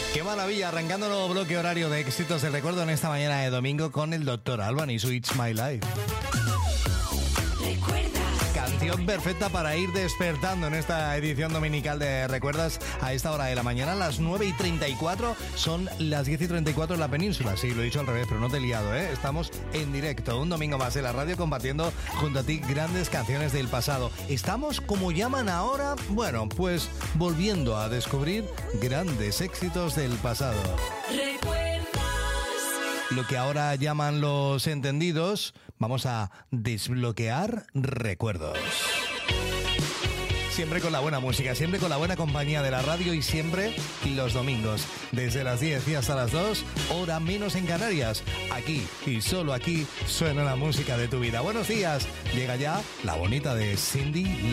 Qué maravilla, arrancando el nuevo bloque horario de éxitos del recuerdo en esta mañana de domingo con el Dr. Alban y su It's My Life. Canción perfecta para ir despertando en esta edición dominical de Recuerdas a esta hora de la mañana, las 9:34, son las 10:34 en la península. Sí, lo he dicho al revés, pero no te he liado, ¿eh? Estamos en directo, un domingo más en la radio compartiendo junto a ti grandes canciones del pasado. Estamos, como llaman ahora, bueno, pues volviendo a descubrir grandes éxitos del pasado. Lo que ahora llaman los entendidos, vamos a desbloquear recuerdos. Siempre con la buena música, siempre con la buena compañía de la radio y siempre los domingos, desde las 10 y hasta las 2, hora menos en Canarias. Aquí y solo aquí suena la música de tu vida. Buenos días, llega ya la bonita de Cindy.